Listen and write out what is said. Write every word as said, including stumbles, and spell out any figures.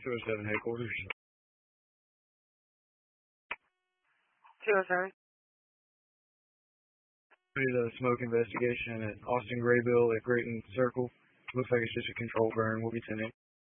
two oh seven headquarters. two oh seven. We did a smoke investigation at Austin Graybill at Grayton Circle. Looks like it's just a control burn. We'll be ten eight.